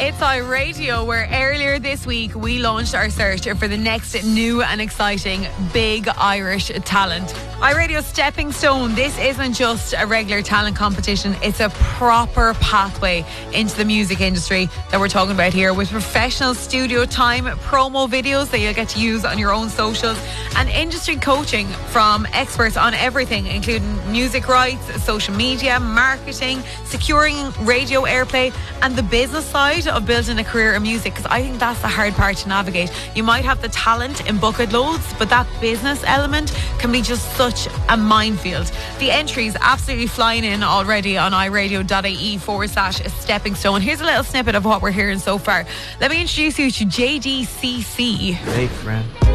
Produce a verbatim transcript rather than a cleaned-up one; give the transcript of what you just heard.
It's iRadio, where earlier this week we launched our search for the next new and exciting big Irish talent. iRadio Stepping Stone. This isn't just a regular talent competition, it's a proper pathway into the music industry that we're talking about here, with professional studio time, promo videos that you'll get to use on your own socials, and industry coaching from experts on everything, including music rights, social media, marketing, securing radio airplay, and the business side of building a career in music, because I think that's the hard part to navigate. You might have the talent in bucket loads, but that business element can be just such a minefield. The entries absolutely flying in already on iRadio.ie forward slash stepping stone. Here's a little snippet of what we're hearing so far. Let me introduce you to J D C C. Hey friend.